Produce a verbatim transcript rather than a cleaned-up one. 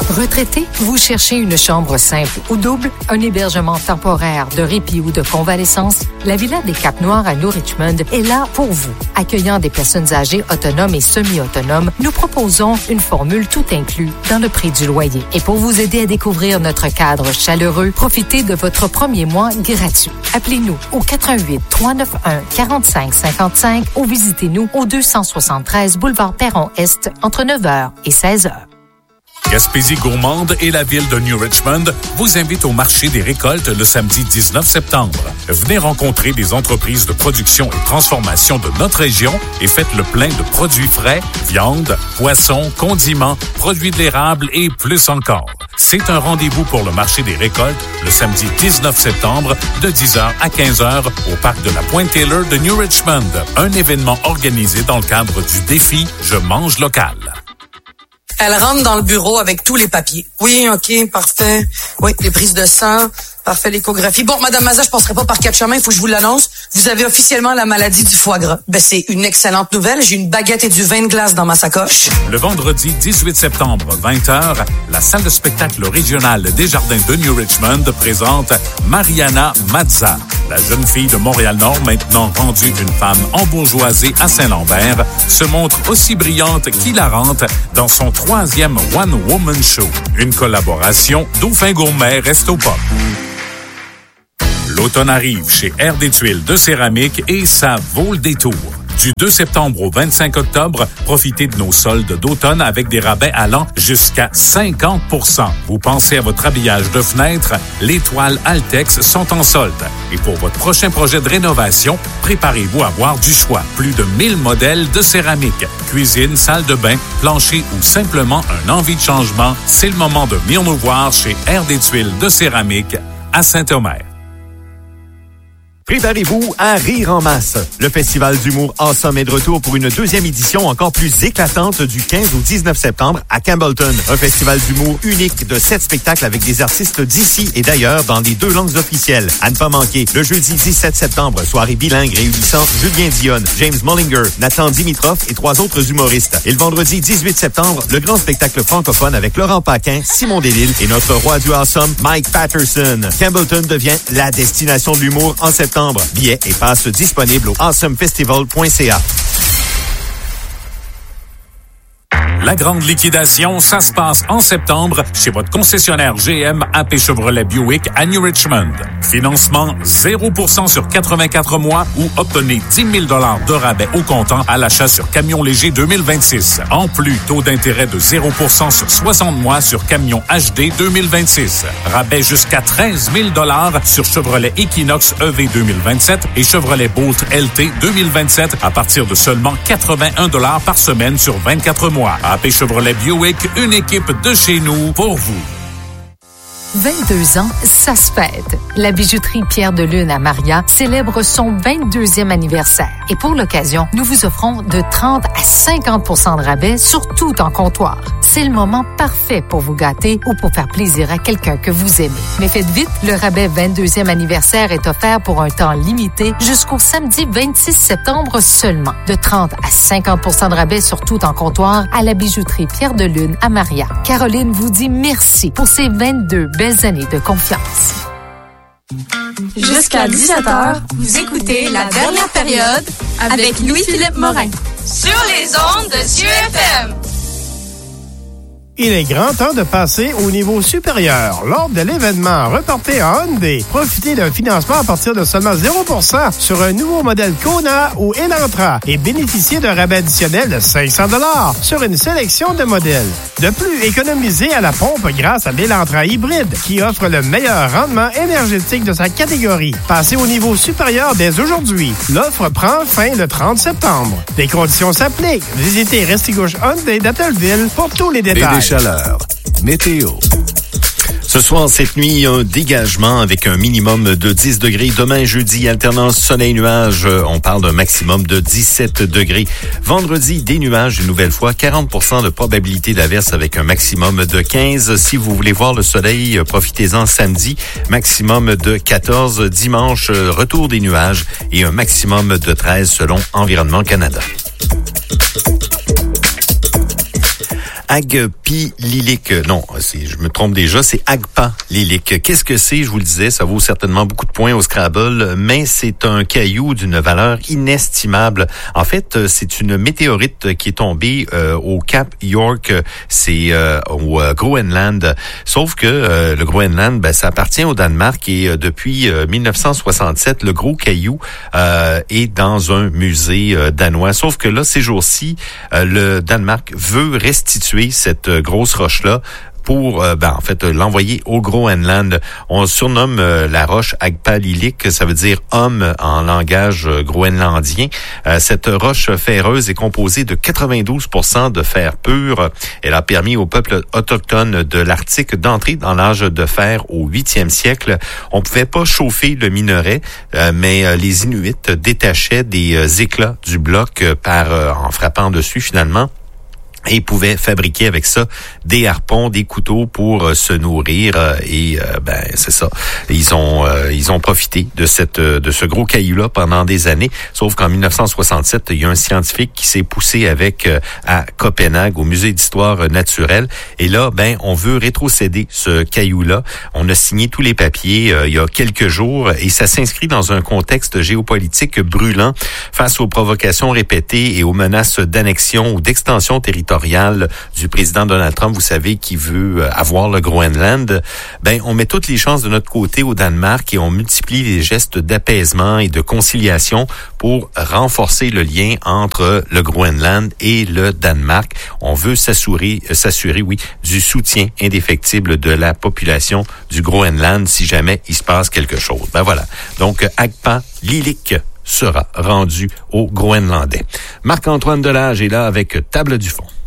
Retraité, vous cherchez une chambre simple ou double, un hébergement temporaire de répit ou de convalescence? La Villa des Caps-Noirs à New Richmond est là pour vous. Accueillant des personnes âgées autonomes et semi-autonomes, nous proposons une formule tout inclus dans le prix du loyer. Et pour vous aider à découvrir notre cadre chaleureux, profitez de votre premier mois gratuit. Appelez-nous au quatre un huit, trois neuf un, quatre cinq cinq cinq ou visitez-nous au deux cent soixante-treize boulevard Perron-Est entre neuf heures et seize heures. Gaspésie gourmande et la ville de New Richmond vous invitent au marché des récoltes le samedi dix-neuf septembre. Venez rencontrer des entreprises de production et transformation de notre région et faites le plein de produits frais, viande, poissons, condiments, produits de l'érable et plus encore. C'est un rendez-vous pour le marché des récoltes le samedi dix-neuf septembre de dix heures à quinze heures au parc de la Pointe-Taylor de New Richmond. Un événement organisé dans le cadre du défi Je mange local. Elle rentre dans le bureau avec tous les papiers. Oui, OK, parfait. Oui, les prises de sang, parfait, l'échographie. Bon, Madame Mazza, je passerai pas par quatre chemins, il faut que je vous l'annonce. Vous avez officiellement la maladie du foie gras. Ben, c'est une excellente nouvelle. J'ai une baguette et du vin de glace dans ma sacoche. Le vendredi dix-huit septembre, vingt heures, la salle de spectacle régionale des Jardins de New Richmond présente Mariana Mazza. La jeune fille de Montréal-Nord, maintenant rendue une femme embourgeoisée à Saint-Lambert, se montre aussi brillante qu'hilarante dans son troisième One Woman Show. Une collaboration Dauphin Gourmet Resto Pop. L'automne arrive chez Air des Tuiles de céramique et ça vaut le détour. Du deux septembre au vingt-cinq octobre, profitez de nos soldes d'automne avec des rabais allant jusqu'à cinquante pour cent. Vous pensez à votre habillage de fenêtre? Les toiles Altex sont en solde. Et pour votre prochain projet de rénovation, préparez-vous à avoir du choix. Plus de mille modèles de céramique. Cuisine, salle de bain, plancher ou simplement un envie de changement, c'est le moment de venir nous voir chez Air des Tuiles de céramique à Saint-Omer. Préparez-vous à rire en masse. Le Festival d'humour Awesome est de retour pour une deuxième édition encore plus éclatante du quinze au dix-neuf septembre à Campbellton. Un festival d'humour unique de sept spectacles avec des artistes d'ici et d'ailleurs dans les deux langues officielles. À ne pas manquer, le jeudi dix-sept septembre, soirée bilingue réunissant Julien Dionne, James Mollinger, Nathan Dimitrov et trois autres humoristes. Et le vendredi dix-huit septembre, le grand spectacle francophone avec Laurent Paquin, Simon Delisle et notre roi du Awesome, Mike Patterson. Campbellton devient la destination de l'humour en septembre. Billets et passes disponibles au awesome festival point c a. La grande liquidation, ça se passe en septembre chez votre concessionnaire G M A P Chevrolet Buick à New Richmond. Financement zéro pour cent sur quatre-vingt-quatre mois ou obtenez dix mille dollars de rabais au comptant à l'achat sur camion léger deux mille vingt-six. En plus, taux d'intérêt de zéro pour cent sur soixante mois sur camion H D deux mille vingt-six. Rabais jusqu'à treize mille dollars sur Chevrolet Equinox E V deux mille vingt-sept et Chevrolet Bolt L T deux mille vingt-sept à partir de seulement quatre-vingt-un dollars par semaine sur vingt-quatre mois. A P Chevrolet Buick, une équipe de chez nous pour vous. vingt-deux ans, ça se fête. La bijouterie Pierre de Lune à Maria célèbre son vingt-deuxième anniversaire. Et pour l'occasion, nous vous offrons de trente à cinquante pour cent de rabais sur tout en comptoir. C'est le moment parfait pour vous gâter ou pour faire plaisir à quelqu'un que vous aimez. Mais faites vite, le rabais vingt-deuxième anniversaire est offert pour un temps limité jusqu'au samedi vingt-six septembre seulement. De trente à cinquante pour cent de rabais sur tout en comptoir à la bijouterie Pierre de Lune à Maria. Caroline vous dit merci pour ces vingt-deux belles années de confiance. Jusqu'à dix-sept heures, vous écoutez La Dernière Période avec Louis-Philippe Morin. Sur les ondes de C E F M. Il est grand temps de passer au niveau supérieur. Lors de l'événement Reporté à Hyundai, profitez d'un financement à partir de seulement zéro pour cent sur un nouveau modèle Kona ou Elantra et bénéficiez d'un rabais additionnel de cinq cents dollars sur une sélection de modèles. De plus, économisez à la pompe grâce à l'Elantra hybride qui offre le meilleur rendement énergétique de sa catégorie. Passez au niveau supérieur dès aujourd'hui. L'offre prend fin le trente septembre. Les conditions s'appliquent. Visitez Restigouche Hyundai d'Attelville pour tous les détails. Chaleur. Météo. Ce soir, cette nuit, un dégagement avec un minimum de dix degrés. Demain, jeudi, alternance soleil-nuage. On parle d'un maximum de dix-sept degrés. Vendredi, des nuages une nouvelle fois. quarante pour cent de probabilité d'averse avec un maximum de quinze. Si vous voulez voir le soleil, profitez-en samedi. Maximum de quatorze. Dimanche, retour des nuages et un maximum de treize selon Environnement Canada. Agpalilik. Non, c'est, je me trompe déjà, c'est Agpalilik. Qu'est-ce que c'est? Je vous le disais, ça vaut certainement beaucoup de points au Scrabble, mais c'est un caillou d'une valeur inestimable. En fait, c'est une météorite qui est tombée euh, au Cap York, c'est euh, au euh, Groenland. Sauf que euh, le Groenland, ben, ça appartient au Danemark et euh, depuis euh, dix-neuf cent soixante-sept, le gros caillou euh, est dans un musée euh, danois. Sauf que là, ces jours-ci, euh, le Danemark veut restituer cette grosse roche-là pour, euh, ben, en fait, euh, l'envoyer au Groenland. On surnomme euh, la roche Agpalilik, ça veut dire homme en langage euh, groenlandien. Euh, cette roche ferreuse est composée de quatre-vingt-douze pour cent de fer pur. Elle a permis aux peuples autochtones de l'Arctique d'entrer dans l'âge de fer au huitième siècle. On pouvait pas chauffer le minerai, euh, mais euh, les Inuits détachaient des euh, éclats du bloc euh, par euh, en frappant dessus finalement. Et ils pouvaient fabriquer avec ça des harpons, des couteaux pour euh, se nourrir euh, et euh, ben c'est ça. Ils ont euh, ils ont profité de cette euh, de ce gros caillou-là pendant des années. Sauf qu'en dix-neuf cent soixante-sept, il y a un scientifique qui s'est poussé avec euh, à Copenhague au musée d'histoire naturelle. Et là, ben on veut rétrocéder ce caillou-là. On a signé tous les papiers euh, il y a quelques jours et ça s'inscrit dans un contexte géopolitique brûlant face aux provocations répétées et aux menaces d'annexion ou d'extension territoriale du président Donald Trump, vous savez, qui veut avoir le Groenland. Ben, on met toutes les chances de notre côté au Danemark et on multiplie les gestes d'apaisement et de conciliation pour renforcer le lien entre le Groenland et le Danemark. On veut s'assurer, s'assurer, oui, du soutien indéfectible de la population du Groenland si jamais il se passe quelque chose. Ben voilà. Donc, Agpalilik sera rendu aux Groenlandais. Marc-Antoine Delage est là avec Table du fond.